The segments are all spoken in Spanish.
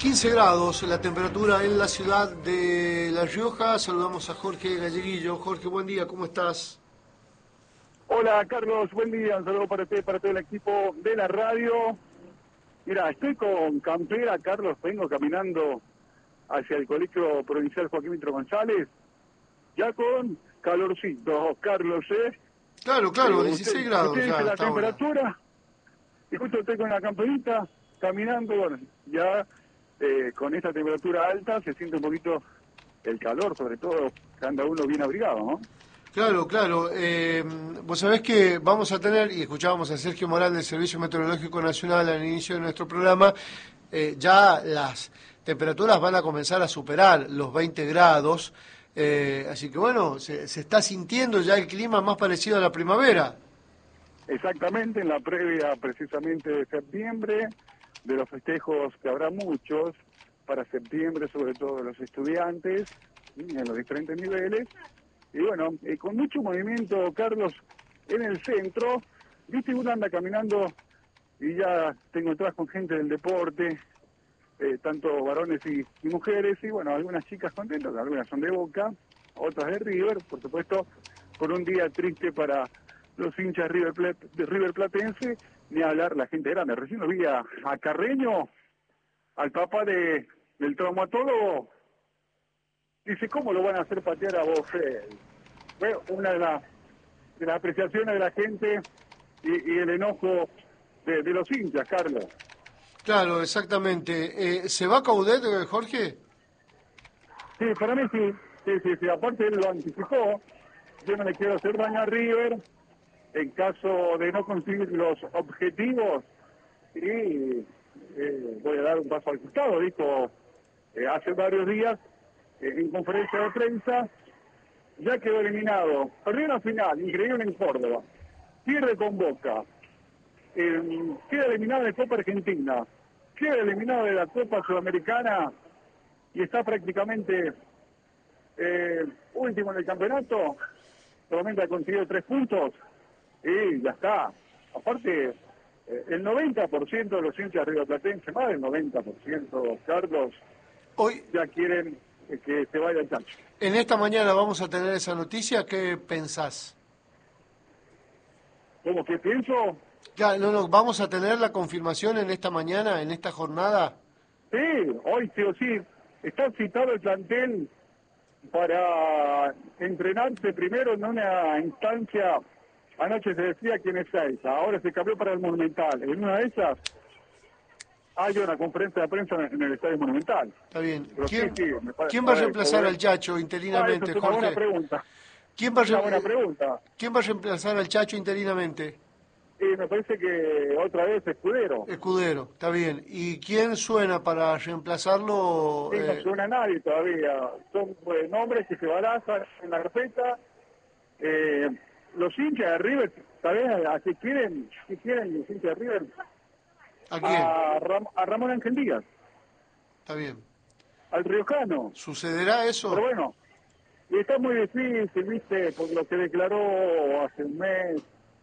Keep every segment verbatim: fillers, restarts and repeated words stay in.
quince grados la temperatura en la ciudad de La Rioja. Saludamos a Jorge Galleguillo. Jorge, buen día, ¿cómo estás? Hola Carlos, buen día, un saludo para usted, para todo el equipo de la radio. Mira, estoy con campera, Carlos, vengo caminando hacia el Colegio Provincial Joaquín Mitro González, ya con calorcito, Carlos, ¿eh? Claro, claro, Eh, dieciséis usted, grados usted ya dice la hasta ahora. temperatura, y justo estoy con la camperita, caminando, bueno, ya eh, con esta temperatura alta se siente un poquito el calor, sobre todo, que anda uno bien abrigado, ¿no? Claro, claro. Eh, vos sabés que vamos a tener, y escuchábamos a Sergio Morán del Servicio Meteorológico Nacional al inicio de nuestro programa, eh, ya las temperaturas van a comenzar a superar los veinte grados, eh, así que bueno, se, se está sintiendo ya el clima más parecido a la primavera. Exactamente, en la previa precisamente de septiembre, de los festejos que habrá muchos para septiembre, sobre todo de los estudiantes, ¿sí? En los diferentes niveles. Y bueno, eh, con mucho movimiento, Carlos, en el centro, viste, uno anda caminando y ya te encontrás con gente del deporte, eh, tanto varones y, y mujeres, y bueno, algunas chicas contentas, algunas son de Boca, otras de River, por supuesto, por un día triste para los hinchas River Plate, de River Platense, ni hablar la gente grande. Recién lo vi a, a Carreño, al papá de del traumatólogo, dice, ¿cómo lo van a hacer patear a Boffel? Bueno, una de, la, de las apreciaciones de la gente y, y el enojo de, de los hinchas, Carlos. Claro, exactamente. Eh, ¿se va Caudet, eh, Jorge? Sí, para mí sí, sí, sí, sí, aparte él lo anticipó, yo no le quiero hacer daño a River, en caso de no conseguir los objetivos, y eh, voy a dar un paso al costado, dijo eh, hace varios días eh, en conferencia de prensa, ya quedó eliminado, perdió una final, increíble en Córdoba, pierde con Boca, eh, queda eliminado de Copa Argentina, queda eliminado de la Copa Sudamericana y está prácticamente eh, último en el campeonato, solamente ha conseguido tres puntos y ya está. Aparte, eh, el noventa por ciento de los hinchas rioplatenses, más del noventa por ciento, Carlos, Hoy, ya quieren eh, que se vaya el Chacho. en esta mañana vamos a tener esa noticia. ¿Qué pensás? ¿Cómo que pienso? Ya, no, no, vamos a tener la confirmación en esta mañana, en esta jornada. Sí, hoy sí o sí, está citado el plantel para entrenarse primero en una instancia. Anoche se decía quién es esa, ahora se cambió para el Monumental. En una de esas hay una conferencia de prensa en el Estadio Monumental. Está bien. Pero sí, ¿Quién, sí, me parece. quién va a reemplazar al Chacho Ah, eso interinamente, es una buena Jorge? pregunta. ¿Quién va a, Una buena re- pregunta. ¿Quién va a reemplazar al Chacho interinamente? Y me parece que otra vez Escudero. Escudero, está bien. ¿Y quién suena para reemplazarlo? Sí, no Eh, suena a nadie todavía. Son pues, nombres que se barazan en la carpeta. Eh, los hinchas de River, ¿sabés a qué quieren? ¿Qué quieren los hinchas de River? ¿A quién? A, Ram- a Ramón Ángel Díaz, Está bien. al riojano. ¿Sucederá Pero eso? bueno, y está muy difícil, ¿viste? Por lo que declaró hace un mes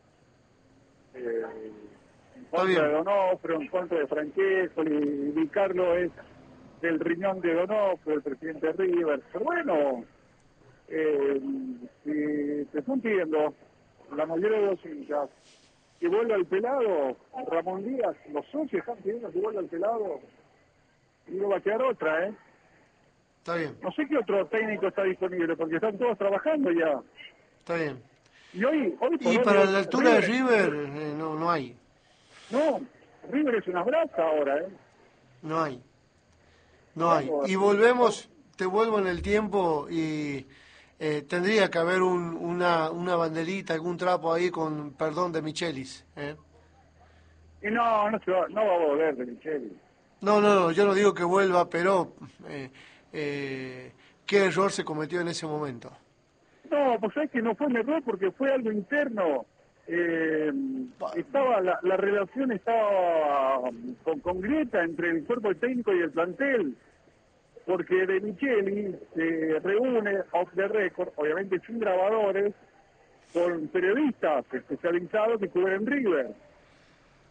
eh, en Está contra de bien. Donofrio, en contra de Francesco, y Di Carlo es del riñón de Donofrio, el presidente de River. Pero bueno, eh, si te estoy pidiendo, la mayoría de los hinchas, que vuelva el pelado, Ramón Díaz, los socios están pidiendo que vuelva el pelado, y no va a quedar otra, ¿eh? Está bien. No sé qué otro técnico está disponible, porque están todos trabajando ya. Está bien. Y hoy, hoy por Y hoy, para digo, la altura de River, River, eh, no, no hay. no, River es una brasa ahora, ¿eh? No hay. No hay. Vamos, Y volvemos, te vuelvo en el tiempo y eh, tendría que haber un, una, una banderita, algún trapo ahí con perdón de Michelis. ¿eh? y no, no, se va, no va a volver de Micheli. No, no, no, yo no digo que vuelva, pero eh, eh, qué error se cometió en ese momento. No, pues es que no fue un error porque fue algo interno. Eh, estaba la, la relación estaba con, con grieta entre el cuerpo técnico y el plantel, porque De Micheli se reúne off the record, obviamente sin grabadores, con periodistas especializados que cubren River.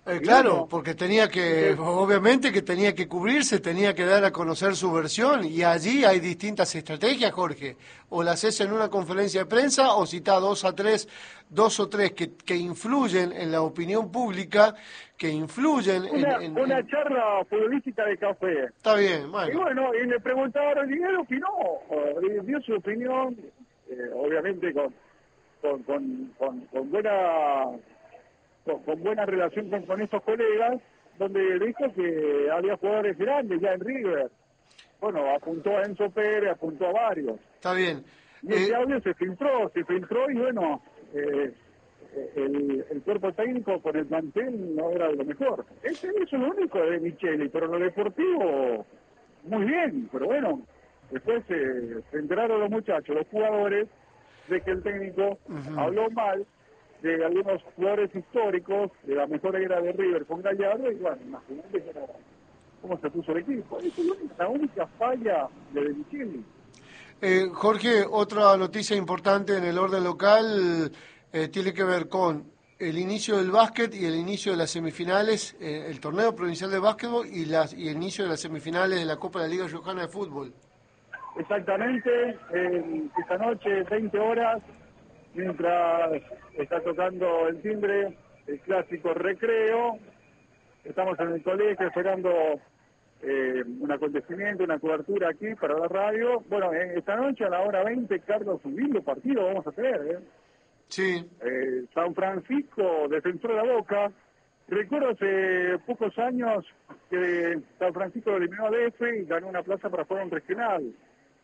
Eh, Y claro, bueno, porque tenía que, eh, obviamente que tenía que cubrirse, tenía que dar a conocer su versión y allí hay distintas estrategias, Jorge. O la haces en una conferencia de prensa o citá dos a tres, dos o tres que, que influyen en la opinión pública, que influyen en, una, en, una en- charla futbolística de café. Está bien, Y bueno, bueno, y le preguntaron, y él opinó, eh, dio su opinión, eh, obviamente con, con, con, con, con buena con, con buena relación con, con estos colegas, donde dijo que había jugadores grandes ya en River. Bueno, apuntó a Enzo Pérez, apuntó a varios. está bien. Y ese Eh, audio se filtró, se filtró y bueno, eh, el, el cuerpo técnico con el plantel no era de lo mejor. Ese eso es lo único de Micheli, pero lo deportivo, muy bien, pero bueno, después eh, se enteraron los muchachos, los jugadores, de que el técnico ujú. habló mal de algunos jugadores históricos de la mejor era de River con Gallardo y bueno, imagínate cómo, cómo se puso el equipo. Esa es la única, la única falla de De Micheli. Eh, Jorge, otra noticia importante en el orden local eh, tiene que ver con el inicio del básquet y el inicio de las semifinales, eh, el torneo provincial de básquetbol y, las, y el inicio de las semifinales de la Copa de la Liga Riojana de Fútbol. Exactamente, eh, esta noche, veinte horas, mientras está tocando el timbre, el clásico recreo, estamos en el colegio esperando eh, un acontecimiento, una cobertura aquí para la radio. Bueno, eh, esta noche a la hora veinte, Carlos, un lindo partido vamos a tener, ¿eh? Sí, Eh, San Francisco, Defensor de la Boca. Recuerdo hace pocos años que San Francisco lo eliminó a D F y ganó una plaza para jugar un regional.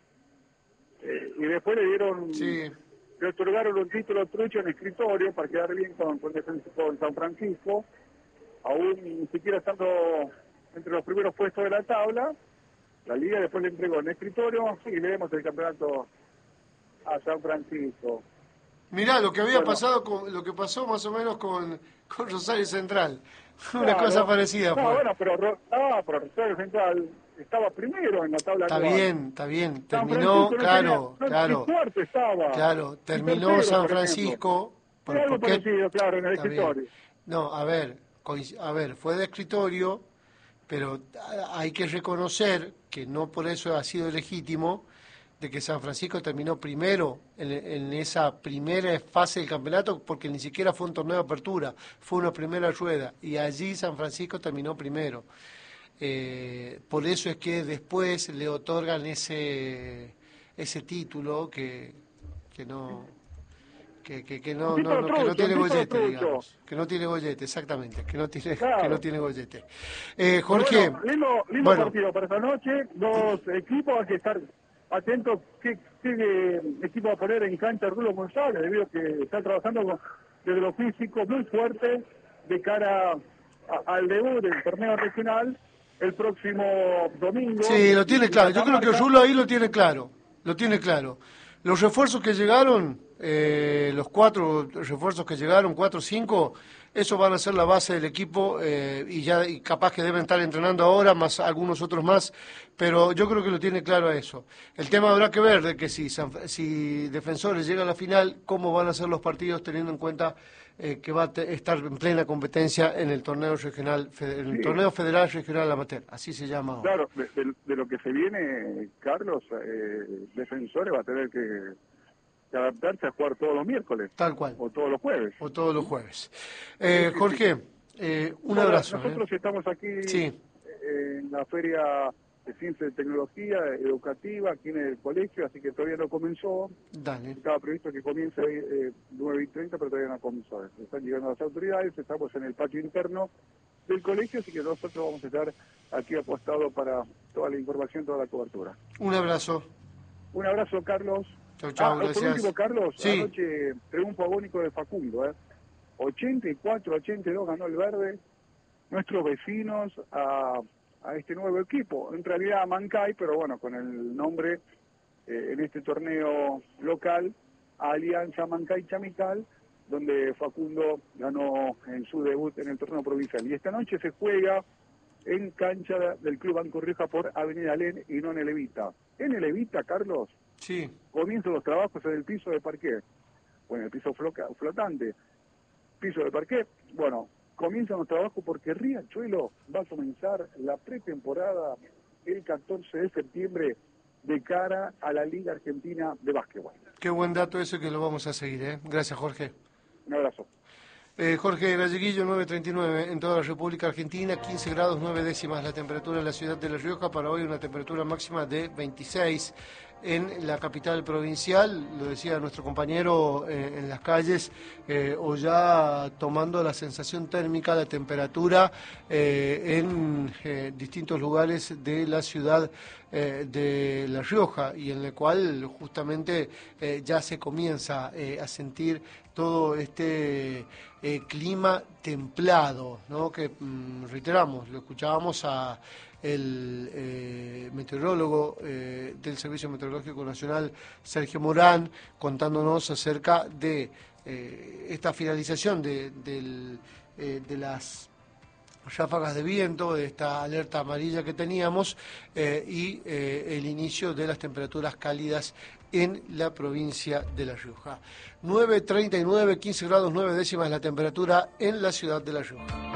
Eh, y después le dieron, sí. le otorgaron un título trucho en escritorio para quedar bien con, con, con San Francisco, aún ni siquiera estando entre los primeros puestos de la tabla. La liga después le entregó en escritorio y le demos el campeonato a San Francisco. Mirá lo que había Bueno, pasado, con, lo que pasó más o menos con, con Rosario Central. Una cosa claro. parecida No, fue. bueno, pero, Ro- ah, pero Rosario Central estaba primero en la tabla Está anual. bien, está bien. San Terminó, Francisco no tenía, claro, no, ni claro, cuarto estaba, claro. ni Terminó tercero, San por ejemplo. Francisco. Es ¿Por, algo por qué? parecido, claro, en el Está bien. escritorio. No, a ver, coinc- a ver, fue de escritorio, pero a- hay que reconocer que no por eso ha sido legítimo de que San Francisco terminó primero en, en esa primera fase del campeonato, porque ni siquiera fue un torneo de apertura, fue una primera rueda, y allí San Francisco terminó primero. Eh, por eso es que después le otorgan ese ese título que, que no que, que, que Un no, no, título no, que no trucho, un tiene título gollete, trucho. digamos, que no tiene gollete, exactamente, que no tiene, que no Claro. tiene gollete. Eh, Pero Jorge, bueno, lindo, lindo bueno, partido para esta noche. Los equipos hay que estar atentos qué, qué equipo va a poner en cancha Rulo González, debido a que está trabajando con, desde lo físico muy fuerte de cara a- al debut del torneo regional el próximo domingo sí, lo tiene en claro. Yo creo que Catamarca. Rulo ahí lo tiene claro. Lo tiene claro. Los refuerzos que llegaron, eh, los cuatro refuerzos que llegaron, cuatro o cinco, eso van a ser la base del equipo eh, y ya y capaz que deben estar entrenando ahora, más algunos otros más, pero yo creo que lo tiene claro a eso. El tema habrá que ver de que si, San- si Defensores llega a la final, cómo van a ser los partidos teniendo en cuenta eh, que va a te- estar en plena competencia en el torneo regional, fe- en el Sí, torneo federal regional amateur, así se llama ahora. claro, de, de- de lo que se viene, Carlos, eh, Defensores va a tener que, que adaptarse a jugar todos los miércoles Tal cual, o todos los jueves. o todos los jueves. Sí, Eh, sí, sí. Jorge, eh, un Bueno, abrazo. ¿eh? nosotros estamos aquí Sí, eh, en la Feria de Ciencia y Tecnología Educativa, aquí en el colegio, así que todavía no comenzó. dale. Estaba previsto que comience eh, nueve y treinta, pero todavía no comenzó. Están llegando las autoridades, estamos en el patio interno del colegio, así que nosotros vamos a estar aquí apostados para toda la información, toda la cobertura. Un abrazo. Un abrazo, Carlos. Chau, Ah, chau, por último, gracias. Carlos, Sí, anoche triunfo agónico de Facundo, ¿eh? ochenta y cuatro a ochenta y dos ganó el Verde, nuestros vecinos a, a este nuevo equipo, en realidad a Mancay, pero bueno, con el nombre eh, en este torneo local, Alianza Mancay Chamical, donde Facundo ganó en su debut en el torneo provincial. Y esta noche se juega en cancha del Club Banco Rioja por Avenida Len y no en el Evita. En el Evita, Carlos, sí. comienzan los trabajos en el piso de parqué, o en el piso floca- flotante, piso de parqué, bueno, comienzan los trabajos porque Riachuelo va a comenzar la pretemporada el catorce de septiembre de cara a la Liga Argentina de Básquetbol. Qué buen dato ese que lo vamos a seguir, ¿eh? Gracias, Jorge. Un abrazo. Eh, Jorge Galleguillo, nueve treinta y nueve en toda la República Argentina, quince grados nueve décimas la temperatura en la ciudad de La Rioja, para hoy una temperatura máxima de veintiséis en la capital provincial, lo decía nuestro compañero eh, en las calles, eh, o ya tomando la sensación térmica, la temperatura eh, en eh, distintos lugares de la ciudad eh, de La Rioja, y en el cual justamente eh, ya se comienza eh, a sentir todo este eh, clima templado, ¿no? Que mm, reiteramos, lo escuchábamos a el eh, meteorólogo eh, del Servicio Meteorológico Nacional, Sergio Morán, contándonos acerca de eh, esta finalización de, del, eh, de las ráfagas de viento, de esta alerta amarilla que teníamos eh, y eh, el inicio de las temperaturas cálidas en la provincia de La Rioja. nueve treinta y nueve, quince grados nueve décimas la temperatura en la ciudad de La Rioja.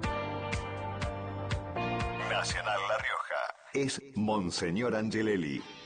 Nacional La Rioja es Monseñor Angelelli.